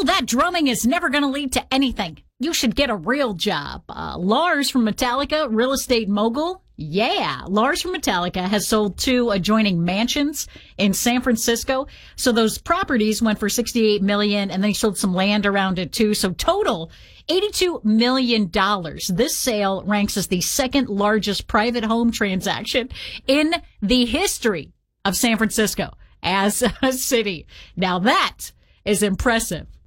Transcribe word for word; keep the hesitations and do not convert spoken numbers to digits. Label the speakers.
Speaker 1: all that drumming is never going to lead to anything. You should get a real job. Uh, Lars from Metallica, real estate mogul. Yeah, Lars from Metallica has sold two adjoining mansions in San Francisco. So those properties went for sixty-eight million dollars, and then he sold some land around it too. So total eighty-two million dollars. This sale ranks as the second largest private home transaction in the history of San Francisco as a city. Now that is impressive.